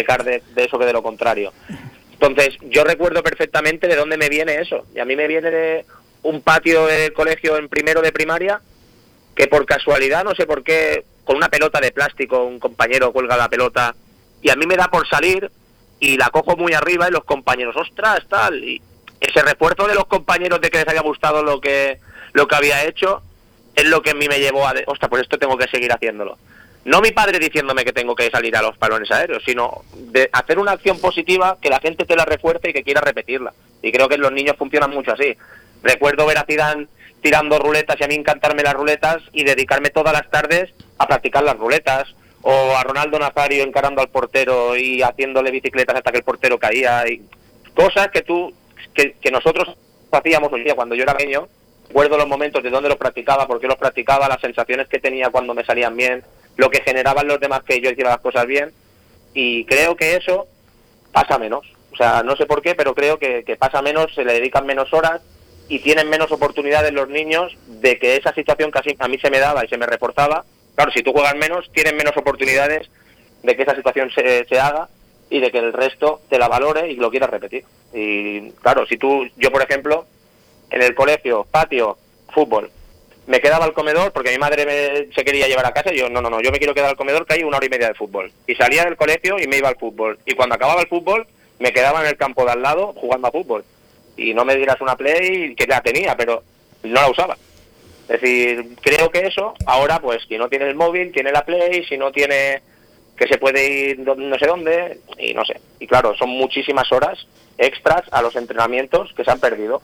pecar de eso que de lo contrario. Entonces, yo recuerdo perfectamente de dónde me viene eso. Y a mí me viene de un patio del colegio en primero de primaria, que por casualidad, no sé por qué, con una pelota de plástico, un compañero cuelga la pelota, y a mí me da por salir, y la cojo muy arriba, y los compañeros, ¡ostras, tal! Y ese refuerzo de los compañeros de que les haya gustado lo que había hecho, es lo que a mí me llevó a... ¡ostras, pues esto tengo que seguir haciéndolo! No mi padre diciéndome que tengo que salir a los balones aéreos, sino de hacer una acción positiva, que la gente te la refuerce y que quiera repetirla. Y creo que los niños funcionan mucho así. Recuerdo ver a Zidane tirando ruletas y a mí encantarme las ruletas y dedicarme todas las tardes a practicar las ruletas, o a Ronaldo Nazario encarando al portero y haciéndole bicicletas hasta que el portero caía, y cosas que nosotros hacíamos hoy día cuando yo era pequeño. Recuerdo los momentos de dónde los practicaba, por qué los practicaba, las sensaciones que tenía cuando me salían bien, lo que generaban los demás que yo hiciera las cosas bien, y creo que eso pasa menos. O sea, no sé por qué, pero creo que pasa menos, se le dedican menos horas y tienen menos oportunidades los niños de que esa situación que a mí se me daba y se me reforzaba. Claro, si tú juegas menos, tienen menos oportunidades de que esa situación se haga y de que el resto te la valore y lo quieras repetir. Y claro, yo por ejemplo, en el colegio, patio, fútbol, me quedaba al comedor porque mi madre se quería llevar a casa y yo, no, yo me quiero quedar al comedor, que hay 1 hora y media de fútbol. Y salía del colegio y me iba al fútbol. Y cuando acababa el fútbol, me quedaba en el campo de al lado jugando a fútbol. Y no me dieras una Play, que la tenía, pero no la usaba. Es decir, creo que eso, ahora pues, si no tiene el móvil, tiene la Play, si no tiene que se puede ir no sé dónde, y no sé. Y claro, son muchísimas horas extras a los entrenamientos que se han perdido.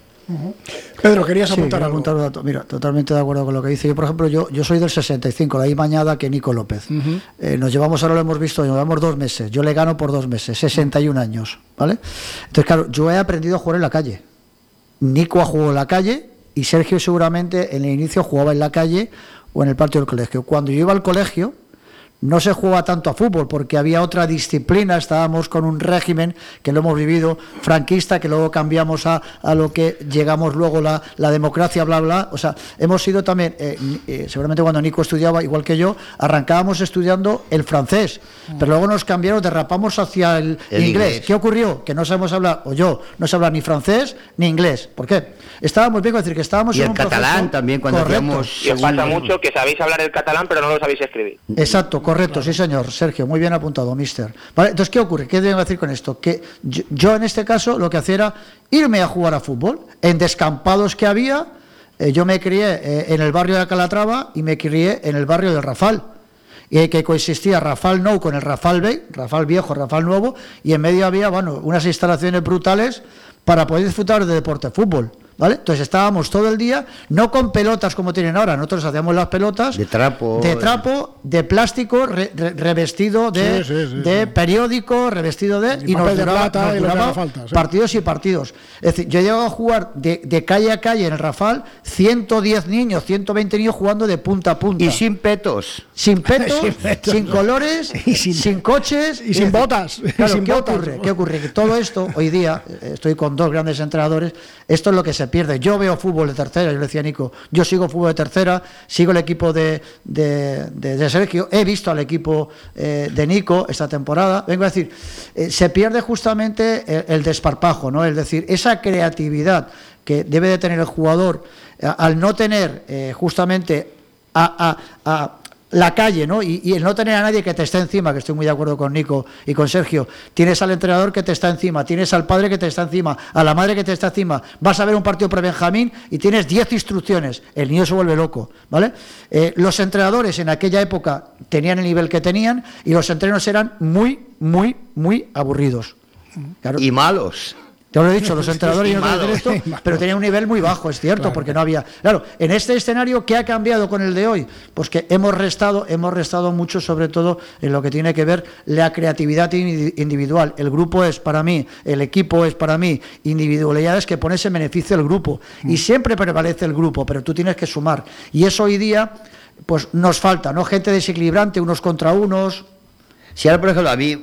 Pedro, querías apuntar algo. Un dato. Mira, totalmente de acuerdo con lo que dice. Yo, por ejemplo, yo soy del 65, la misma añada que Nico López. Nos llevamos, ahora lo hemos visto, nos llevamos 2 meses. Yo le gano por 2 meses, 61 años, ¿vale? Entonces, claro, yo he aprendido a jugar en la calle. Nico ha jugado en la calle y Sergio seguramente en el inicio jugaba en la calle o en el patio del colegio. Cuando yo iba al colegio, no se jugaba tanto a fútbol porque había otra disciplina, estábamos con un régimen que lo hemos vivido franquista, que luego cambiamos a lo que llegamos luego la democracia, bla, bla. O sea, hemos sido también, seguramente cuando Nico estudiaba, igual que yo, arrancábamos estudiando el francés, pero luego nos cambiaron, derrapamos hacia el inglés. ¿Qué ocurrió? Que no sabemos hablar, o yo, no sé hablar ni francés ni inglés. ¿Por qué? Estábamos bien, es decir, que estábamos y en el un catalán también, cuando hacíamos... Y os pasa mucho que sabéis hablar el catalán, pero no lo sabéis escribir. Exacto, correcto, claro. Sí señor, Sergio, muy bien apuntado, mister. Vale, entonces, ¿qué ocurre? ¿Qué tengo que decir con esto? Que yo en este caso lo que hacía era irme a jugar a fútbol, en descampados que había. Yo me crié en el barrio de Calatrava y me crié en el barrio del Rafal, y que coexistía Rafal Nou con el Rafal Bay, Rafal viejo, Rafal nuevo, y en medio había, bueno, unas instalaciones brutales para poder disfrutar de deporte de fútbol, ¿vale? Entonces estábamos todo el día, no con pelotas como tienen ahora, nosotros hacíamos las pelotas de trapo, de plástico, revestido de periódico, revestido de... Y nos duraba falta, partidos y partidos. Es decir, yo he llegado a jugar de calle a calle en el Rafal, 110 niños, 120 niños jugando de punta a punta. Y sin petos. Sin petos, sin colores, y sin coches. Y sin botas. Claro, sin ¿qué botas. ocurre? ¿Qué ocurre? Que todo esto, hoy día, estoy con 2 grandes entrenadores, esto es lo que se pierde. Yo veo fútbol de tercera, yo le decía a Nico, yo sigo fútbol de tercera, sigo el equipo de Sergio, he visto al equipo de Nico esta temporada. Vengo a decir, se pierde justamente el desparpajo, ¿no? Es decir, esa creatividad que debe de tener el jugador al no tener justamente a la calle, ¿no? Y el no tener a nadie que te esté encima, que estoy muy de acuerdo con Nico y con Sergio. Tienes al entrenador que te está encima, tienes al padre que te está encima, a la madre que te está encima. Vas a ver un partido pre-Benjamín y tienes 10 instrucciones. El niño se vuelve loco, ¿vale? Los entrenadores en aquella época tenían el nivel que tenían y los entrenos eran muy, muy, muy aburridos. Claro. Y malos. Te lo he dicho, los entrenadores no pueden hacer esto, pero tenían un nivel muy bajo, es cierto, claro, porque no había... Claro, en este escenario, ¿qué ha cambiado con el de hoy? Pues que hemos restado mucho, sobre todo en lo que tiene que ver la creatividad individual. El grupo es para mí, el equipo es para mí, individualidades que pones en beneficio del grupo. Y siempre prevalece el grupo, pero tú tienes que sumar. Y eso hoy día, pues nos falta, ¿no? Gente desequilibrante, unos contra unos... Si ahora, por ejemplo, a mí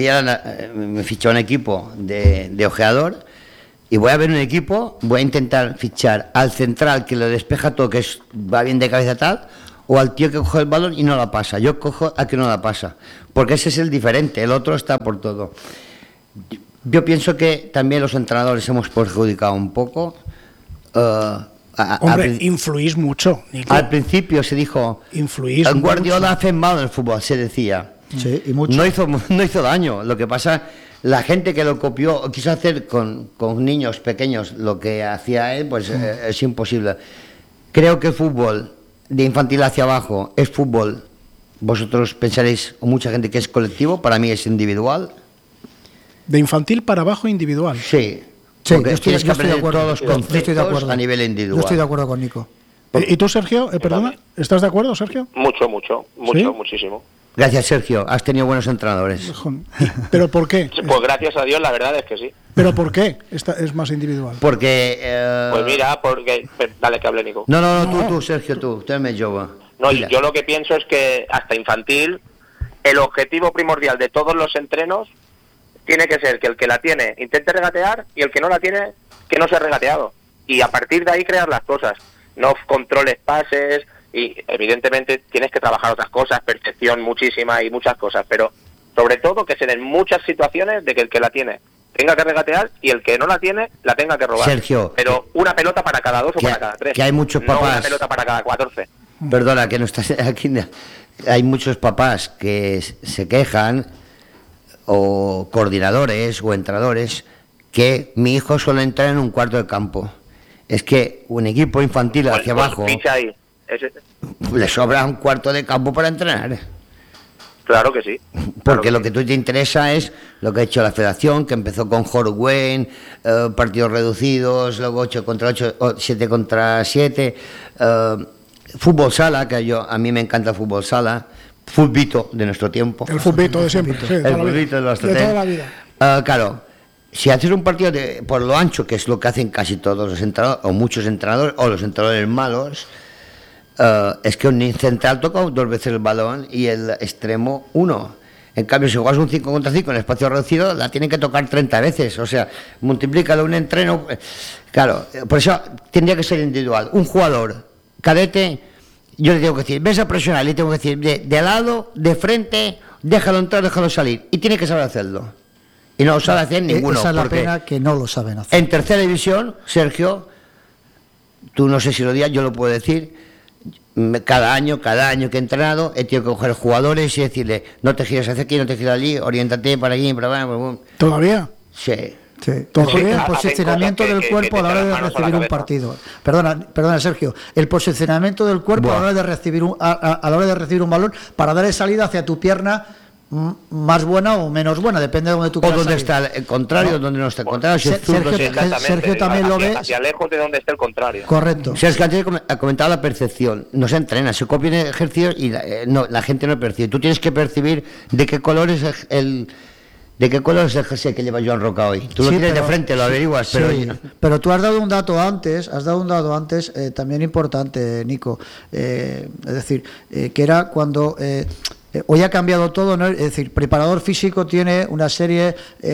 me fichó un equipo de ojeador y voy a ver un equipo, voy a intentar fichar al central que lo despeja todo, que va bien de cabeza tal, o al tío que coge el balón y no la pasa. Yo cojo al que no la pasa, porque ese es el diferente, el otro está por todo. Yo pienso que también los entrenadores hemos perjudicado un poco. Hombre, influís mucho, Nico. Al principio se dijo, influís Guardiola mucho. hace mal en el fútbol, se decía. Sí, y mucho. No hizo daño. Lo que pasa, la gente que lo copió, quiso hacer con niños pequeños lo que hacía él, pues es imposible. Creo que el fútbol de infantil hacia abajo es fútbol. Vosotros pensaréis, o mucha gente, que es colectivo, para mí es individual. De infantil para abajo individual. Sí. Sí, Porque tienes que aprender todos los Yo estoy de conceptos acuerdo. a nivel individual. Yo estoy de acuerdo con Nico. ¿Y tú, Sergio? Perdona, ¿estás de acuerdo, Sergio? Mucho, ¿Sí? muchísimo. Gracias, Sergio. Has tenido buenos entrenadores. ¿Pero por qué? Pues gracias a Dios, la verdad es que sí. ¿Pero por qué es más individual? Porque... Pues mira, porque... Dale, que hable, Nico. No, tú, Sergio, tú me llevo. No, yo lo que pienso es que hasta infantil, el objetivo primordial de todos los entrenos tiene que ser que el que la tiene intente regatear y el que no la tiene, que no sea regateado. Y a partir de ahí crear las cosas. No controles pases y evidentemente tienes que trabajar otras cosas, percepción muchísima y muchas cosas, pero sobre todo que se den muchas situaciones de que el que la tiene tenga que regatear y el que no la tiene la tenga que robar. Sergio, pero una pelota para cada 2 o para cada 3. Que hay muchos papás... No una pelota para cada 14. Perdona, que no estás aquí. Hay muchos papás que se quejan, o coordinadores o entrenadores, que mi hijo solo entra en un cuarto de campo. Es que un equipo infantil hacia abajo Ahí. le sobra un cuarto de campo para entrenar. Claro que sí. Porque lo que tú te interesa es lo que ha hecho la federación, que empezó con Horween, partidos reducidos, luego 8 contra 8, 7 contra 7, fútbol sala, que a mí me encanta el fútbol sala, fulbito de nuestro tiempo. El fulbito de siempre, sí, el fulbito de toda la vida. Claro, si haces un partido por lo ancho, que es lo que hacen casi todos los entrenadores, o muchos entrenadores, o los entrenadores malos, es que un central toca 2 veces el balón y el extremo 1. En cambio, si juegas un 5 contra 5 en espacio reducido, la tienen que tocar 30 veces. O sea, multiplícalo un entreno. Claro, por eso tendría que ser individual. Un jugador cadete, yo le tengo que decir, ves a presionar, le tengo que decir, de lado, de frente, déjalo entrar, déjalo salir. Y tiene que saber hacerlo. Y no lo sabe hacer ninguno. Esa es la pena, que no lo saben hacer. En tercera división, Sergio, tú no sé si lo digas, yo lo puedo decir, cada año que he entrenado, he tenido que coger jugadores y decirle, no te gires hacia aquí, no te gires allí, oriéntate para aquí, para allá. ¿Todavía? Sí. Sí, el posicionamiento del cuerpo a la hora de recibir un partido. Perdona, Sergio. El posicionamiento del cuerpo a la hora de recibir a la hora de recibir un balón para darle salida hacia tu pierna más buena o menos buena, depende de donde tú quieras. O donde salir. está el contrario, donde no está el contrario. Sergio también lo ve. Hacia lejos de donde está el contrario. Correcto. Sergio antes ha comentado la percepción. No se entrena, se copian ejercicios y la gente no percibe. Tú tienes que percibir de qué color es el jersey que lleva Joan Roca hoy. Tú lo tienes de frente, lo averiguas, pero tú has dado un dato antes, también importante, Nico. Es decir, que era cuando hoy ha cambiado todo, ¿no? Es decir, preparador físico tiene una serie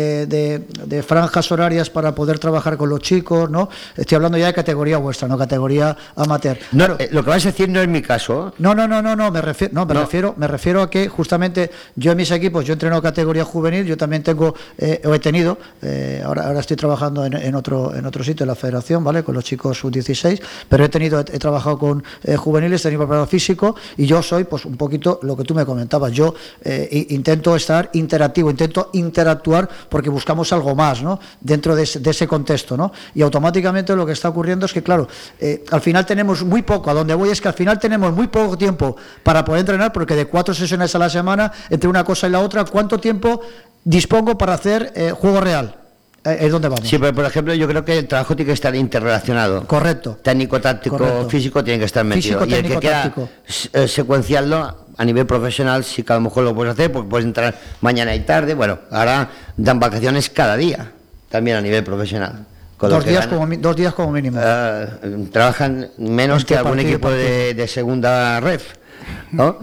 de franjas horarias para poder trabajar con los chicos, ¿no? Estoy hablando ya de categoría vuestra, no categoría amateur. No, lo que vas a decir no es mi caso. No, me refiero a que justamente yo en mis equipos, yo entreno categoría juvenil, yo también tengo, o he tenido, ahora estoy trabajando en otro sitio, en la federación, ¿vale? Con los chicos sub-16, pero he trabajado con juveniles, he tenido preparador físico, y yo soy, pues, un poquito lo que tú me comentabas. Yo intento estar interactivo, intento interactuar porque buscamos algo más, ¿no? Dentro de ese contexto, ¿no? Y automáticamente lo que está ocurriendo es que, claro, al final tenemos muy poco, a donde voy es que al final tenemos muy poco tiempo para poder entrenar, porque de 4 sesiones a la semana, entre una cosa y la otra, ¿cuánto tiempo dispongo para hacer juego real? Es donde vamos. Sí, pero por ejemplo, yo creo que el trabajo tiene que estar interrelacionado. Correcto. Técnico, táctico, físico tiene que estar metido. Físico, y el que quiera secuenciarlo a nivel profesional, sí que a lo mejor lo puedes hacer, porque puedes entrar mañana y tarde. Bueno, ahora dan vacaciones cada día, también a nivel profesional. 2 días como mínimo. Trabajan menos que algún equipo de segunda ref, ¿no?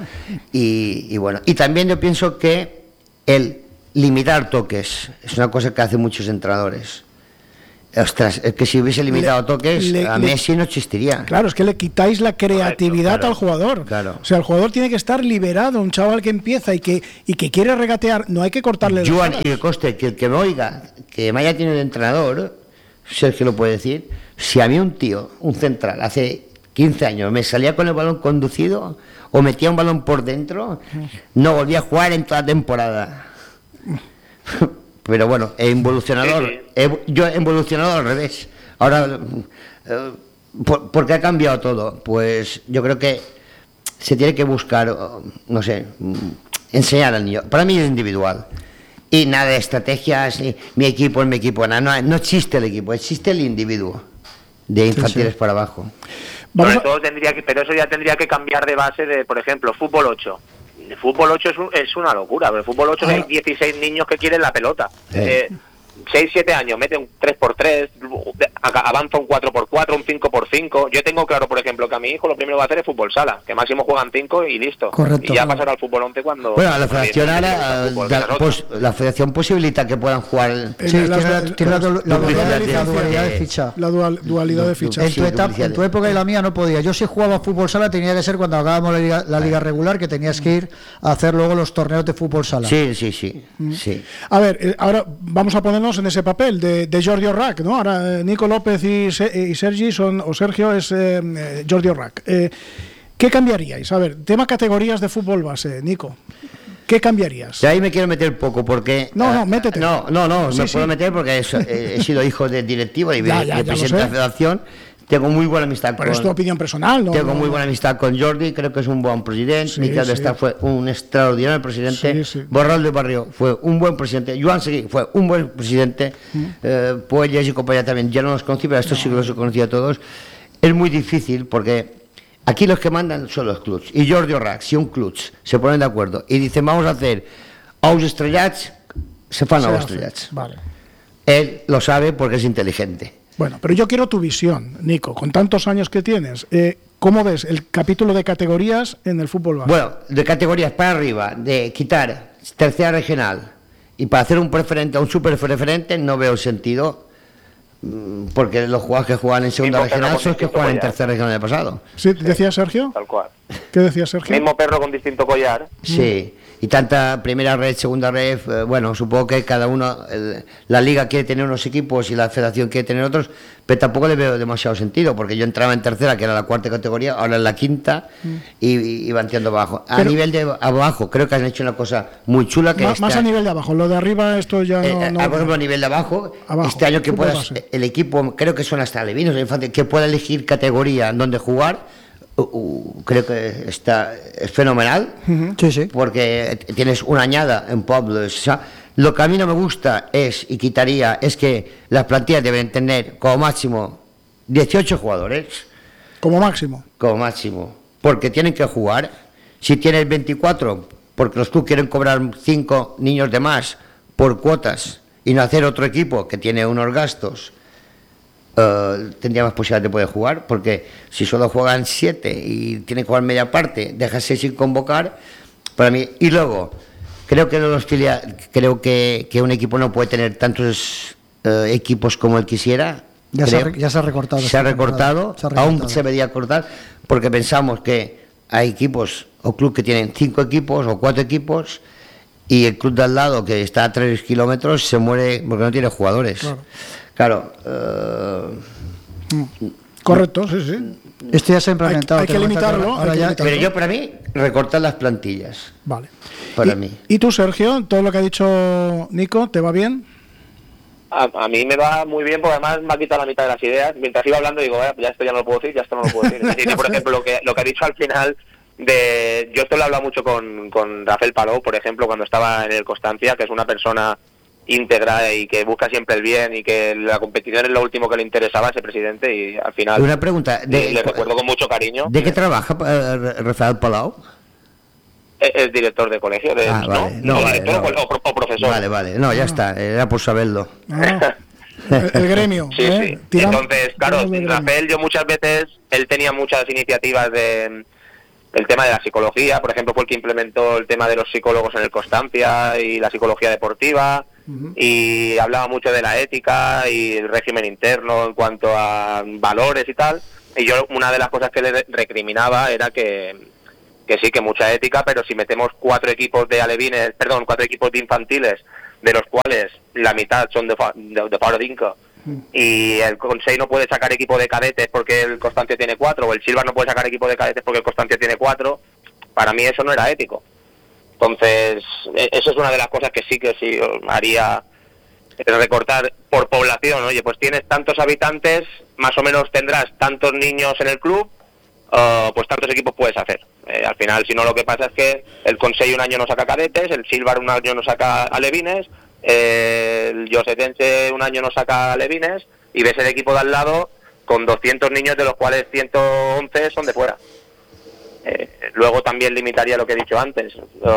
Y bueno, y también yo pienso que el limitar toques es una cosa que hacen muchos entrenadores. Ostras, es que si hubiese limitado toques, a Messi no existiría. Claro, es que le quitáis la creatividad al jugador. Claro. O sea, el jugador tiene que estar liberado, un chaval que empieza y que quiere regatear, no hay que cortarle las Joan, alas. y que conste, que el que me oiga, que me haya tenido de entrenador, Sergio lo puede decir, si a mí un tío, un central, hace 15 años me salía con el balón conducido o metía un balón por dentro, no volvía a jugar en toda la temporada. Pero bueno, he evolucionado, yo he evolucionado al revés. Ahora, ¿por qué ha cambiado todo? Pues yo creo que se tiene que buscar, no sé, enseñar al niño. Para mí es individual. Y nada de estrategias, mi equipo es mi equipo. No existe el equipo, existe el individuo. De infantiles para abajo. Pero eso ya tendría que cambiar de base de, por ejemplo, fútbol 8. El fútbol 8 es una locura, pero el fútbol 8 hay 16 niños que quieren la pelota. 6, 7 años, mete un 3x3, avanza un 4x4, un 5x5. Yo tengo claro, por ejemplo, que a mi hijo lo primero que va a hacer es fútbol sala, que máximo juegan 5 y listo. Correcto. Y ya pasará al fútbol 11 cuando... Bueno, la federación ahora, la federación posibilita que puedan jugar... Sí, tiene la dualidad de ficha. La dualidad de ficha. En tu época y la mía no podía. Yo si jugaba fútbol sala tenía que ser cuando acabábamos la liga regular, que tenías que ir a hacer luego los torneos de fútbol sala. Sí. A ver, ahora vamos a ponernos en ese papel de Jordi Orrac, ¿no? Ahora Nico López y Sergi Sergio es Jordi Orrac. ¿Qué cambiaríais? A ver, tema categorías de fútbol base, Nico. ¿Qué cambiarías? De ahí me quiero meter poco porque... No, métete. No, me puedo meter porque he sido hijo de directivo y de presidente de la federación. Tengo muy buena amistad Pero es tu opinión personal, ¿no? Tengo muy buena amistad con Jordi, creo que es un buen presidente. Miquel de Està fue un extraordinario presidente. Borrell de Barrio fue un buen presidente. Joan Seguí fue un buen presidente. Puelles y compañía también. Ya no los conocí, pero estos sí que los he conocido a todos. Es muy difícil porque aquí los que mandan son los clubs. Y Jordi Orrac, si un club se ponen de acuerdo y dicen vamos a hacer Ous Estrellats, se fan Ous Estrellats. Vale. Él lo sabe porque es inteligente. Bueno, pero yo quiero tu visión, Nico, con tantos años que tienes. ¿Cómo ves el capítulo de categorías en el fútbol base? Bueno, de categorías para arriba, de quitar tercera regional y para hacer un preferente o un super preferente, no veo sentido, porque los jugadores que juegan en segunda regional son los que juegan en tercera regional del pasado. ¿Sí? ¿Decía Sergio? Tal cual. ¿Qué decía Sergio? Mismo perro con distinto collar. Sí. Y tanta primera red, segunda red, bueno, supongo que cada uno, la liga quiere tener unos equipos y la federación quiere tener otros, pero tampoco le veo demasiado sentido, porque yo entraba en tercera, que era la cuarta categoría, ahora en la quinta, y van tirando abajo. A nivel de abajo, creo que han hecho una cosa muy chula. Que más a nivel de abajo, lo de arriba esto ya no... Por ejemplo, a nivel de abajo, este año que puedas, el equipo, creo que son hasta alevinos, que pueda elegir categoría en donde jugar, creo que es fenomenal. Sí. Porque tienes una añada en pueblos. O sea, lo que a mí no me gusta es que las plantillas deben tener como máximo 18 jugadores. Como máximo, porque tienen que jugar. Si tienes 24, porque los clubes quieren cobrar 5 niños de más por cuotas y no hacer otro equipo que tiene unos gastos, tendría más posibilidad de poder jugar, porque si solo juegan 7 y tienen que jugar media parte, dejas 6 sin convocar, para mí. Y luego creo que un equipo no puede tener tantos equipos como él quisiera. Ya se ha recortado. Se ha recortado, aún se debería cortar, porque pensamos que hay equipos o clubes que tienen 5 equipos o 4 equipos y el club de al lado, que está a 3 kilómetros, se muere porque no tiene jugadores. Claro. Correcto, sí. Esto ya se ha implementado. Hay que limitarlo. Pero yo, para mí, recortar las plantillas. Vale. Para mí. ¿Y tú, Sergio, todo lo que ha dicho Nico, te va bien? A mí me va muy bien, porque además me ha quitado la mitad de las ideas. Mientras iba hablando digo, ya esto ya no lo puedo decir, ya esto no lo puedo decir. Es decir, por ejemplo, lo que ha dicho al final, yo esto lo he hablado mucho con Rafael Palou, por ejemplo, cuando estaba en el Constancia, que es una persona íntegra y que busca siempre el bien y que la competición es lo último que le interesaba a ese presidente, y al final una pregunta, le recuerdo con mucho cariño. ¿De qué trabaja Rafael Palou? Es director de colegio, o profesor. Vale, no, ya está, era por saberlo. El gremio. Sí. Entonces, claro, Rafael, yo muchas veces, él tenía muchas iniciativas del tema de la psicología, por ejemplo, fue el que implementó el tema de los psicólogos en el Constancia y la psicología deportiva. y hablaba mucho de la ética y el régimen interno en cuanto a valores y tal, y yo una de las cosas que le recriminaba era que sí, que mucha ética, pero si metemos 4 equipos de alevines, 4 equipos de infantiles, de los cuales la mitad son de Faro d'Inca, y el Consell no puede sacar equipo de cadetes porque el Constancia tiene 4, o el Silva no puede sacar equipo de cadetes porque el Constancia tiene 4, para mí eso no era ético. Entonces, eso es una de las cosas que sí haría recortar por población. Oye, pues tienes tantos habitantes, más o menos tendrás tantos niños en el club, pues tantos equipos puedes hacer. Al final, si no, lo que pasa es que el Consell un año no saca cadetes, el Silvar un año no saca alevines, el Josetense un año no saca alevines, y ves el equipo de al lado con 200 niños, de los cuales 111 son de fuera. Luego también limitaría lo que he dicho antes.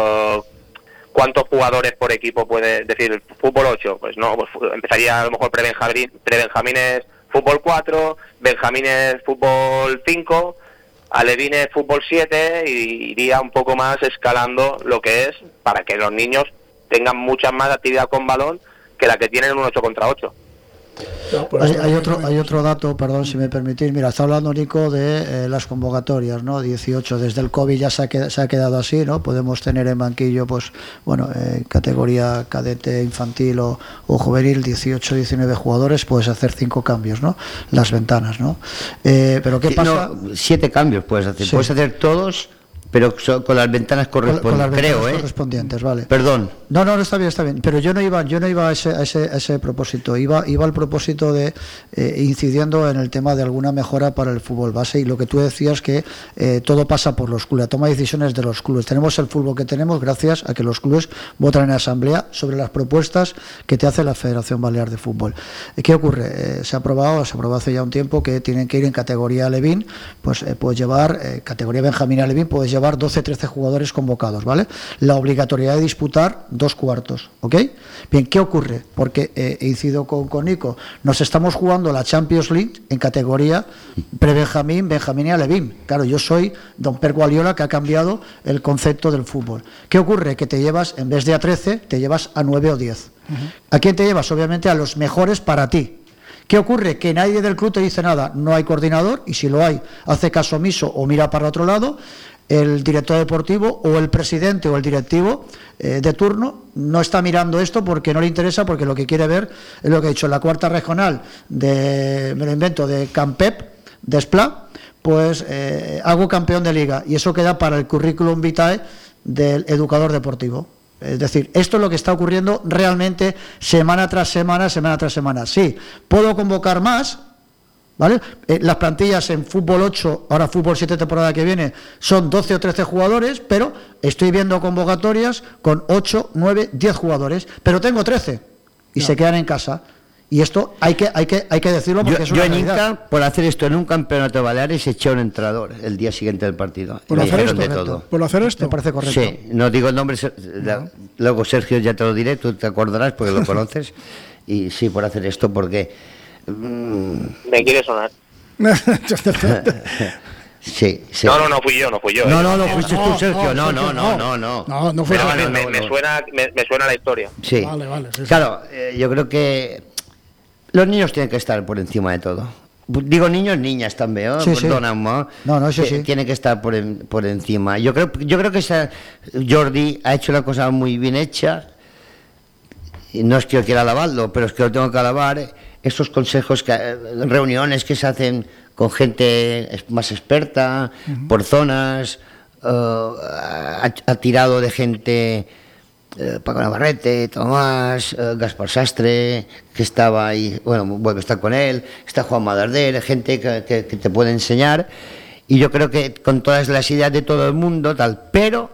¿Cuántos jugadores por equipo puede decir? Fútbol 8, pues no, pues empezaría a lo mejor prebenjamines fútbol 4, benjamines fútbol 5, alevines fútbol 7, y iría un poco más escalando lo que es, para que los niños tengan mucha más actividad con balón que la que tienen en un 8 contra 8. No, pues hay otro dato, perdón, si me permitís. Mira, está hablando Nico de las convocatorias, ¿no? 18, desde el COVID ya se ha quedado así, ¿no? Podemos tener en banquillo, pues, bueno, categoría cadete, infantil o juvenil, 18, 19 jugadores, puedes hacer 5 cambios, ¿no? Las ventanas, ¿no? Pero ¿qué pasa? No, 7 cambios puedes hacer. Sí. Puedes hacer todos, pero con las ventanas correspondientes, creo, correspondientes, vale. Perdón. No, está bien. Pero yo no iba a ese propósito. Iba al propósito de incidiendo en el tema de alguna mejora para el fútbol base, y lo que tú decías, que todo pasa por los clubes, la toma de decisiones de los clubes. Tenemos el fútbol que tenemos gracias a que los clubes votan en asamblea sobre las propuestas que te hace la Federación Balear de Fútbol. ¿Qué ocurre? Se aprobó hace ya un tiempo que tienen que ir en categoría Alevín, pues puedes llevar categoría Benjamín Alevín, puedes llevar 12-13 jugadores convocados, ¿vale? La obligatoriedad de disputar 2 cuartos, ¿ok? Bien, ¿qué ocurre? Porque incido con Nico, nos estamos jugando la Champions League en categoría pre-Benjamín, Benjamín y Alevín. Claro, yo soy don Per Guardiola, que ha cambiado el concepto del fútbol. ¿Qué ocurre? Que te llevas, en vez de a 13, te llevas a 9 o 10. ¿A quién te llevas? Obviamente a los mejores para ti. ¿Qué ocurre? Que nadie del club te dice nada, no hay coordinador, y si lo hay, hace caso omiso o mira para otro lado. El director deportivo o el presidente o el directivo de turno no está mirando esto porque no le interesa, porque lo que quiere ver es lo que he dicho, la 4ª regional me lo invento, de Campep, de Esplá, pues hago campeón de liga, y eso queda para el currículum vitae del educador deportivo. Es decir, esto es lo que está ocurriendo realmente semana tras semana. Sí, puedo convocar más, ¿vale? Las plantillas en fútbol 8, ahora fútbol 7 temporada que viene, son 12 o 13 jugadores, pero estoy viendo convocatorias con 8, 9, 10 jugadores, pero tengo 13 y se quedan en casa. Y esto hay que decirlo, porque es una realidad. Yo en Inca, por hacer esto en un campeonato de Baleares, eché a un entrenador el día siguiente del partido. ¿Por hacer esto? De todo. ¿Por hacer esto? Me parece correcto. Sí, no digo el nombre, luego Sergio ya te lo diré, tú te acordarás porque lo conoces. Y sí, por hacer esto, porque... Me quiere sonar. Sí. No fui yo. No, fuiste tú, Sergio. No. No fue me suena la historia. Sí. Vale. Sí. Claro, yo creo que los niños tienen que estar por encima de todo. Digo niños, niñas también, ¿no? Sí, Perdóname. No, sí. Tiene que estar por encima. Yo creo que Jordi ha hecho la cosa muy bien hecha. Y no es que yo quiera alabarlo, pero es que lo tengo que alabar. Estos consejos, reuniones que se hacen con gente más experta, por zonas, ha tirado de gente, Paco Navarrete, Tomás, Gaspar Sastre, que estaba ahí, bueno, está con él, está Juan Madarder, gente que te puede enseñar, y yo creo que con todas las ideas de todo el mundo, tal, pero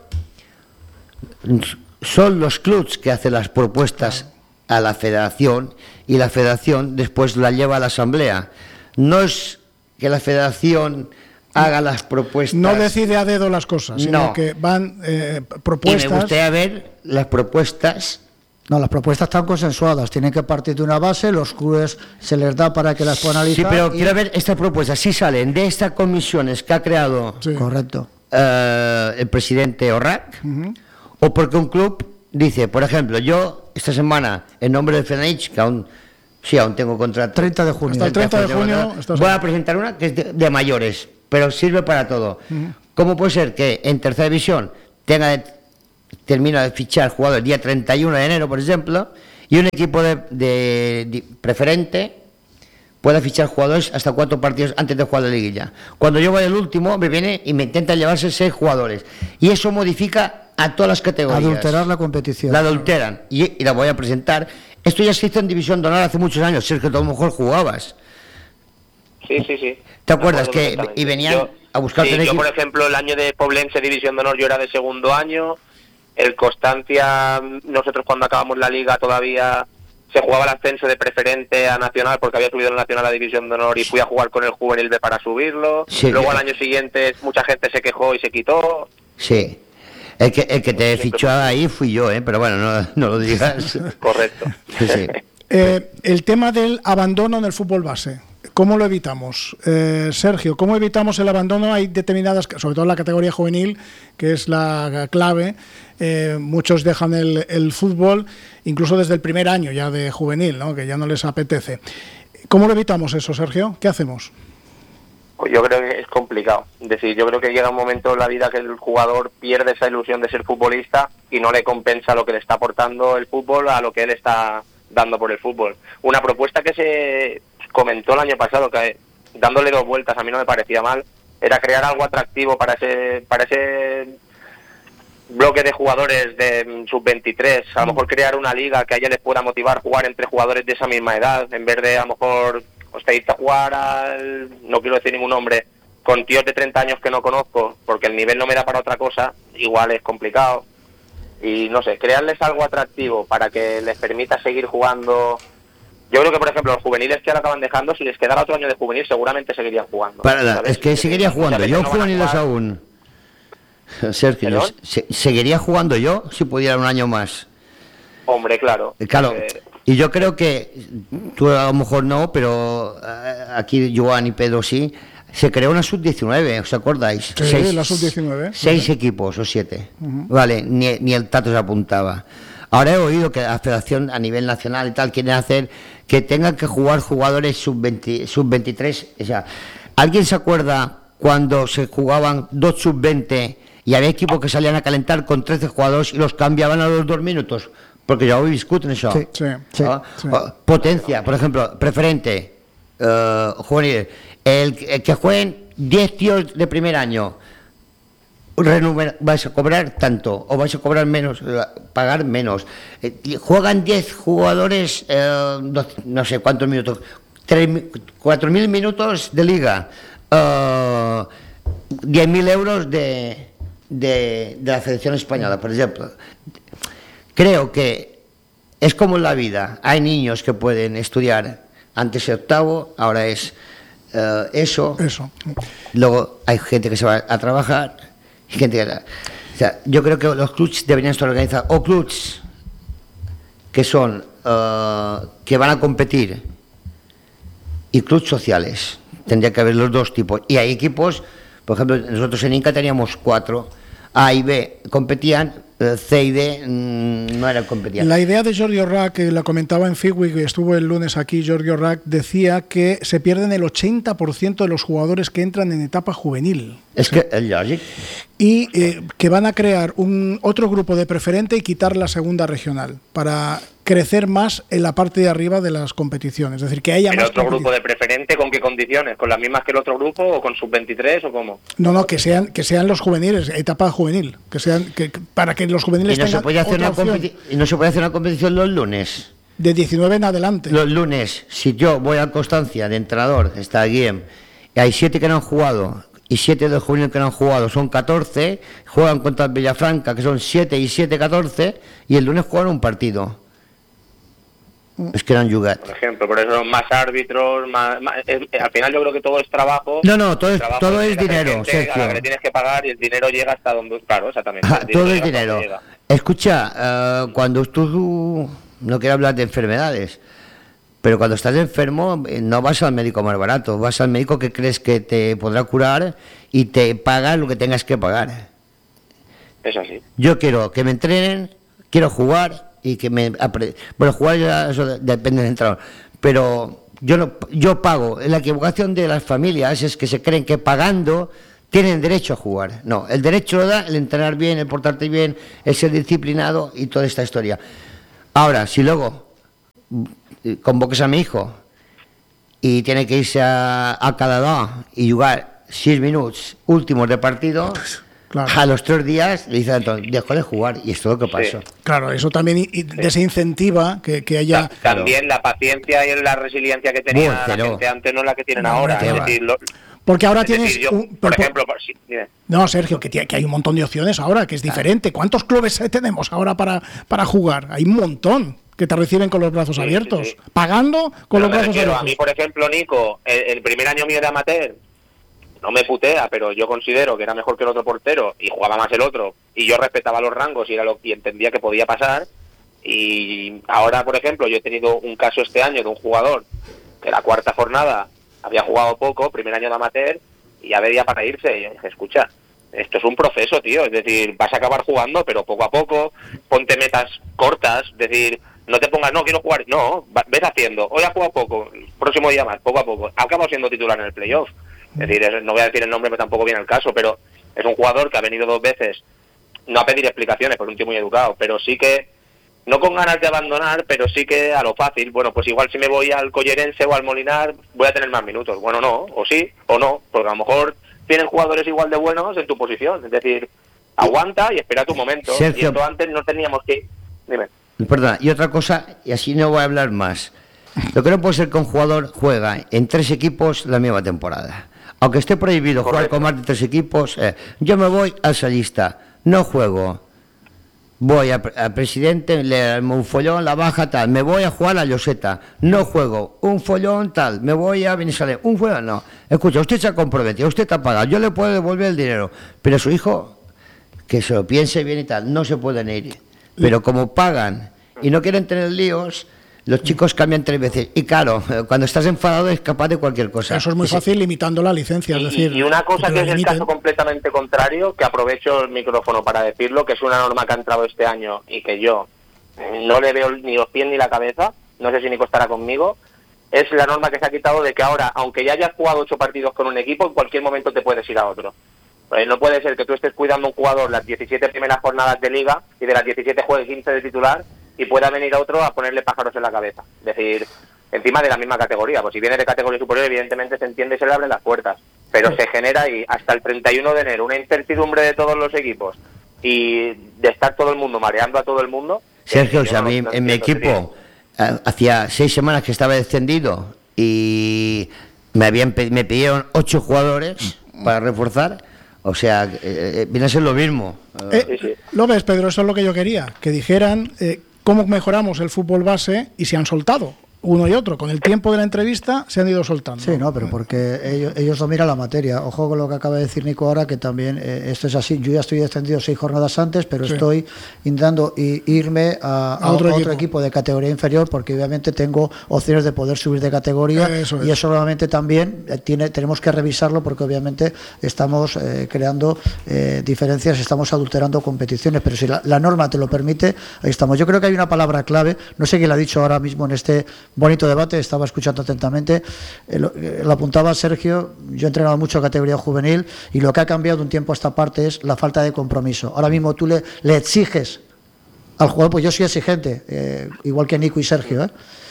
son los clubs que hacen las propuestas a la federación, y la federación después la lleva a la asamblea. No es que la federación haga las propuestas. No decide a dedo las cosas, sino que van propuestas. Y me gustaría ver las propuestas. No, las propuestas están consensuadas, tienen que partir de una base, los clubes se les da para que las puedan analizar. Sí, pero quiero ver estas propuestas, si salen de estas comisiones que ha creado correcto, el presidente Orrac, o porque un club dice, por ejemplo, yo esta semana, en nombre de FNH, que aún tengo contrato. 30 de junio. Hasta el 30 de junio. Voy a presentar una que es de mayores, pero sirve para todo. ¿Cómo puede ser que en tercera división termina de fichar jugadores el día 31 de enero, por ejemplo, y un equipo de preferente pueda fichar jugadores hasta 4 partidos antes de jugar la liguilla? Cuando yo voy al último, me viene y me intenta llevarse 6 jugadores. Y eso modifica a todas las categorías. Adulterar la competición. La adulteran. Y la voy a presentar. Esto ya se hizo en División de Honor hace muchos años. Sergio, tú a lo mejor jugabas. Sí. ¿Te acuerdas que y venían a buscar yo, por ejemplo, el año de Poblense División de Honor yo era de segundo año. El Constancia, nosotros cuando acabamos la liga todavía se jugaba el ascenso de preferente a Nacional, porque había subido el Nacional a División de Honor y fui a jugar con el Juvenil B para subirlo. Sí, luego al año siguiente mucha gente se quejó y se quitó. Sí. El que te fichó ahí fui yo, pero bueno, no lo digas. Correcto. Sí. El tema del abandono en el fútbol base, ¿cómo lo evitamos? Sergio, ¿cómo evitamos el abandono? Hay determinadas, sobre todo en la categoría juvenil, que es la clave, muchos dejan el fútbol, incluso desde el primer año ya de juvenil, ¿no? Que ya no les apetece. ¿Cómo lo evitamos eso, Sergio? ¿Qué hacemos? Pues yo creo que es complicado. Es decir, yo creo que llega un momento en la vida que el jugador pierde esa ilusión de ser futbolista y no le compensa lo que le está aportando el fútbol a lo que él está dando por el fútbol. Una propuesta que se comentó el año pasado, que dándole 2 vueltas a mí no me parecía mal, era crear algo atractivo para ese bloque de jugadores de sub-23, a lo mejor crear una liga que a ella les pueda motivar jugar entre jugadores de esa misma edad, en vez de a lo mejor irte a jugar no quiero decir ningún nombre, con tíos de 30 años que no conozco, porque el nivel no me da para otra cosa, igual es complicado. Y no sé, crearles algo atractivo para que les permita seguir jugando. Yo creo que, por ejemplo, los juveniles que ahora acaban dejando, si les quedara otro año de juvenil, seguramente seguirían jugando. Es que seguiría jugando yo juveniles aún. Sergio, seguiría jugando yo si pudiera un año más. Hombre, claro. Claro. Y yo creo que tú a lo mejor no, pero aquí Joan y Pedro sí. Se creó una sub-19, ¿os acordáis? Sí, la sub-19. 6 equipos o 7. Vale, ni el Tato se apuntaba. Ahora he oído que la federación a nivel nacional y tal quieren hacer que tengan que jugar jugadores sub-23. O sea, ¿alguien se acuerda cuando se jugaban 2 sub-20 y había equipos que salían a calentar con 13 jugadores y los cambiaban a los 2 minutos? Porque ya ho viscut en això. Sí. Potencia, por ejemplo, preferente, juvenil. El que jueguen 10 tíos de primer año, vais a cobrar tanto, o vais a cobrar menos, pagar menos. Juegan 10 jugadores, no sé cuántos minutos, 4.000 minutos de liga, 10.000 euros de la Federación Española, por ejemplo. Creo que es como en la vida. Hay niños que pueden estudiar antes de octavo, ahora es eso. Luego hay gente que se va a trabajar y gente que... O sea, yo creo que los clubs deberían estar organizados, o clubs que son que van a competir y clubs sociales. Tendría que haber los 2 tipos. Y hay equipos, por ejemplo, nosotros en Inca teníamos 4, A y B competían, C y D no eran competidas. La idea de Jordi Orrac, que la comentaba en Figui, que estuvo el lunes aquí, Jordi Orrac decía que se pierden el 80% de los jugadores que entran en etapa juvenil. Es que es lógico. Y que van a crear otro grupo de preferente y quitar la segunda regional para crecer más en la parte de arriba de las competiciones. Es decir, que haya más otro grupo de preferente, ¿con qué condiciones? ¿Con las mismas que el otro grupo o con sub-23 o cómo? No, que sean los juveniles, etapa juvenil, para que los juveniles tengan otra opción. ¿Y no se puede hacer una competición los lunes? De 19 en adelante. Los lunes, si yo voy a Constancia de entrenador, está Guillem, y hay 7 que no han jugado, y 7 de los juveniles que no han jugado, son 14, juegan contra el Villafranca, que son 7 y 7, 14, y el lunes juegan un partido. Es que no han jugado. Por ejemplo, por eso más árbitros, al final yo creo que todo es trabajo. No, todo es dinero, Sergio. A la que le tienes que pagar y el dinero llega hasta donde... Claro, exactamente. Todo es dinero. Escucha, cuando tú... No quiero hablar de enfermedades, pero cuando estás enfermo no vas al médico más barato, vas al médico que crees que te podrá curar y te paga lo que tengas que pagar. Es así. Yo quiero que me entrenen, quiero jugar y que bueno, jugar ya eso depende del entrenador, pero yo pago. La equivocación de las familias es que se creen que pagando tienen derecho a jugar. No, el derecho lo da el entrenar bien, el portarte bien, el ser disciplinado y toda esta historia. Ahora, si luego convoques a mi hijo y tiene que irse a Canadá y jugar 6 minutos últimos de partido, claro, a los 3 días le dice a Antón, dejó de jugar, y esto es lo que pasó. Sí. Claro, eso también desincentiva que haya... También la paciencia y la resiliencia que tenía la gente antes no es la que tienen ahora. Es decir, porque ahora tienes... por ejemplo... Sí, no, Sergio, que hay un montón de opciones ahora, que es diferente. ¿Cuántos clubes tenemos ahora para jugar? Hay un montón que te reciben con los brazos abiertos, sí. Pagando con los brazos abiertos. A mí, por ejemplo, Nico, el primer año mío de amateur, no me putea, pero yo considero que era mejor que el otro portero y jugaba más el otro, y yo respetaba los rangos y entendía que podía pasar. Y ahora, por ejemplo, yo he tenido un caso este año de un jugador que la 4ª jornada había jugado poco, primer año de amateur, y ya veía para irse. Y yo dije, escucha, esto es un proceso, tío, es decir, vas a acabar jugando, pero poco a poco, ponte metas cortas, es decir, no te pongas, no, quiero jugar, no, ves haciendo, hoy ha jugado poco, próximo día más, poco a poco, acabo siendo titular en el playoff. Es decir, no voy a decir el nombre, pero tampoco viene el caso, pero es un jugador que ha venido 2 veces, no a pedir explicaciones, porque es un tío muy educado, pero sí que, no con ganas de abandonar, pero sí que a lo fácil, bueno, pues igual si me voy al Collerense o al Molinar, voy a tener más minutos. Bueno, no, o sí, o no, porque a lo mejor tienen jugadores igual de buenos en tu posición, es decir, aguanta y espera tu momento. Sergio, y esto antes no teníamos que... Dime. Perdona, y otra cosa, y así no voy a hablar más. Lo que no puede ser que un jugador juega en 3 equipos la misma temporada. Aunque esté prohibido jugar con más de 3 equipos, yo me voy al Sallista, no juego. Voy al presidente, le damos un follón, la baja, tal. Me voy a jugar a Lloseta, no juego. Un follón, tal. Me voy a Benissalet, un follón, no. Escucha, usted se ha comprometido, usted te ha pagado, yo le puedo devolver el dinero. Pero su hijo, que se lo piense bien y tal, no se pueden ir. Pero como pagan y no quieren tener líos, los chicos cambian 3 veces. Y claro, cuando estás enfadado es capaz de cualquier cosa. Eso es muy fácil limitando la licencia. Es decir, y una cosa que es el caso completamente contrario, que aprovecho el micrófono para decirlo, que es una norma que ha entrado este año y que yo no le veo ni los pies ni la cabeza, no sé si Nico estará conmigo, es la norma que se ha quitado de que ahora, aunque ya hayas jugado 8 partidos con un equipo, en cualquier momento te puedes ir a otro. No puede ser que tú estés cuidando a un jugador las 17 primeras jornadas de liga y de las 17 juegue 15 de titular y pueda venir a otro a ponerle pájaros en la cabeza. Es decir, encima de la misma categoría. Pues si viene de categoría superior, evidentemente se entiende y se le abren las puertas. Pero se genera ahí, hasta el 31 de enero, una incertidumbre de todos los equipos y de estar todo el mundo mareando a todo el mundo. Sergio, o sea, a mí, en mi equipo, hacía 6 semanas que estaba descendido y me pidieron 8 jugadores para reforzar. O sea, viene a ser lo mismo. Sí. Lo ves, Pedro, eso es lo que yo quería, que dijeran cómo mejoramos el fútbol base y se han soltado uno y otro. Con el tiempo de la entrevista se han ido soltando. Sí, no, pero porque ellos dominan la materia. Ojo con lo que acaba de decir Nico ahora, que también esto es así. Yo ya estoy descendido 6 jornadas antes, pero estoy intentando irme a otro equipo de categoría inferior, porque obviamente tengo opciones de poder subir de categoría. Y eso obviamente también tenemos que revisarlo, porque obviamente estamos creando diferencias, estamos adulterando competiciones, pero si la norma te lo permite, ahí estamos. Yo creo que hay una palabra clave, no sé quién la ha dicho ahora mismo en este bonito debate, estaba escuchando atentamente, lo apuntaba Sergio. Yo he entrenado mucho en categoría juvenil y lo que ha cambiado de un tiempo a esta parte es la falta de compromiso. Ahora mismo tú le exiges al jugador, pues yo soy exigente, igual que Nico y Sergio,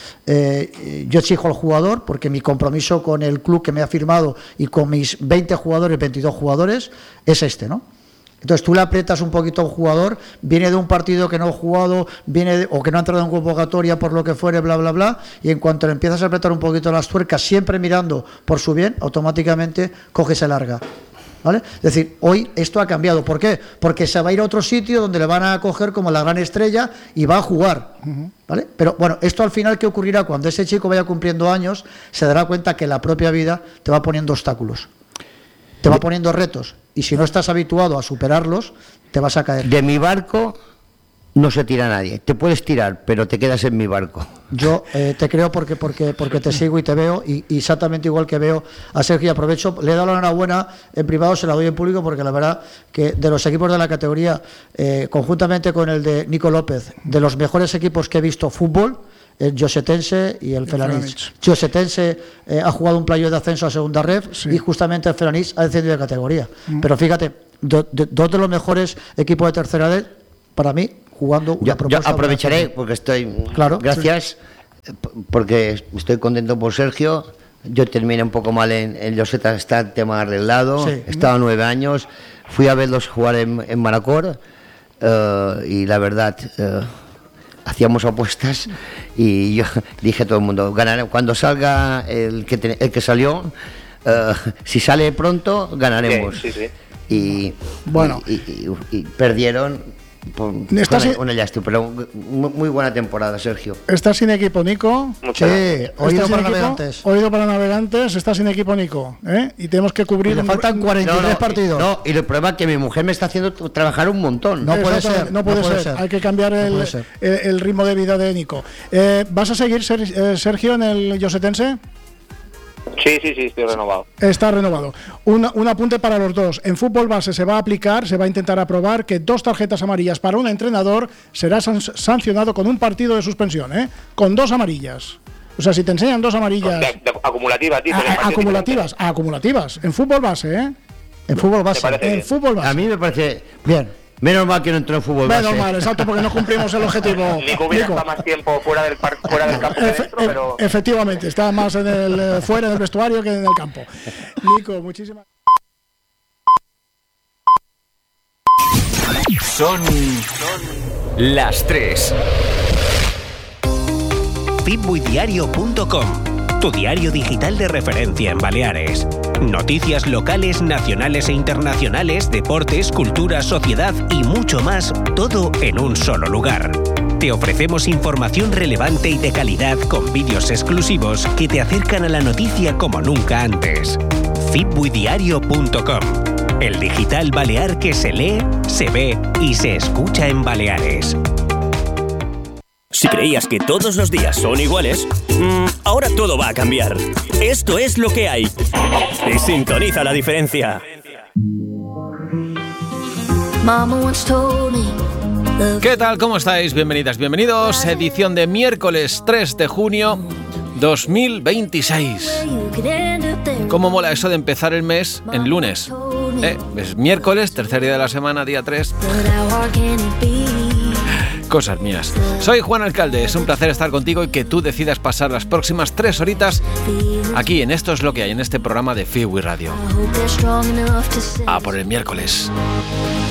yo exijo al jugador porque mi compromiso con el club que me ha firmado y con mis 20 jugadores, 22 jugadores, es este, ¿no? Entonces tú le aprietas un poquito a un jugador, viene de un partido que no ha jugado, o que no ha entrado en convocatoria por lo que fuere, bla, bla, bla, y en cuanto le empiezas a apretar un poquito las tuercas, siempre mirando por su bien, automáticamente coge y se larga. ¿Vale? Es decir, hoy esto ha cambiado. ¿Por qué? Porque se va a ir a otro sitio donde le van a coger como la gran estrella y va a jugar. ¿Vale? Pero bueno, esto al final, ¿qué ocurrirá? Cuando ese chico vaya cumpliendo años, se dará cuenta que la propia vida te va poniendo obstáculos, te va poniendo retos, y si no estás habituado a superarlos, te vas a caer. De mi barco no se tira nadie. Te puedes tirar, pero te quedas en mi barco. Yo te creo porque te sigo y te veo, y exactamente igual que veo a Sergio. Y aprovecho, le he dado la enhorabuena en privado, se la doy en público, porque la verdad que de los equipos de la categoría, conjuntamente con el de Nico López, de los mejores equipos que he visto fútbol, el Josetense y el Felanitx. Josetense ha jugado un playoff de ascenso a segunda ref, y justamente el Felanitx ha descendido de categoría. Pero fíjate, dos de los mejores equipos de tercera red, para mí, jugando una propuesta. Yo aprovecharé, porque estoy... Claro. Gracias, porque estoy contento por Sergio. Yo terminé un poco mal en Lloseta, está el tema arreglado. Sí. Estaba 9 años, fui a verlos jugar en Manacor, y la verdad... hacíamos apuestas y yo dije a todo el mundo, ganaremos cuando salga el que salió, si sale pronto ganaremos. Sí. Y bueno, y perdieron con el Llastro, pero muy buena temporada, Sergio. ¿Estás sin equipo, Nico? Sí, oído para navegantes. Oído para navegantes, estás sin equipo, Nico, y tenemos que cubrir. Le faltan 43 partidos. No, y el problema es que mi mujer me está haciendo trabajar un montón. No puede ser. Hay que cambiar el ritmo de vida de Nico. ¿Vas a seguir, Sergio, en el Josetense? Sí, estoy renovado. Está renovado. Un apunte para los dos. En fútbol base se va a intentar aprobar que 2 tarjetas amarillas para un entrenador será sancionado con un partido de suspensión, con 2 amarillas. O sea, si te enseñan 2 amarillas... Acumulativas, tío. Acumulativas. En fútbol base, En fútbol base. A mí me parece... Bien. Menos mal que no entró en fútbol base. Menos mal, exacto, porque no cumplimos el objetivo. Nico hubiera estado más tiempo fuera del campo que dentro, pero... Efectivamente, está más fuera del vestuario que en el campo. Nico, muchísimas gracias. Son las 3. Fitbuidiario.com, tu diario digital de referencia en Baleares. Noticias locales, nacionales e internacionales, deportes, cultura, sociedad y mucho más, todo en un solo lugar. Te ofrecemos información relevante y de calidad con vídeos exclusivos que te acercan a la noticia como nunca antes. Fitbuidiario.com, el digital balear que se lee, se ve y se escucha en Baleares. Si creías que todos los días son iguales, ahora todo va a cambiar. Esto es lo que hay. Y sintoniza la diferencia. ¿Qué tal? ¿Cómo estáis? Bienvenidas, bienvenidos. Edición de miércoles 3 de junio 2026. ¿Cómo mola eso de empezar el mes en lunes? Es miércoles, tercer día de la semana, día 3. Cosas mías. Soy Juan Alcalde, es un placer estar contigo y que tú decidas pasar las próximas 3 horitas aquí en Esto es lo que hay, en este programa de Fiwi Radio. A por el miércoles.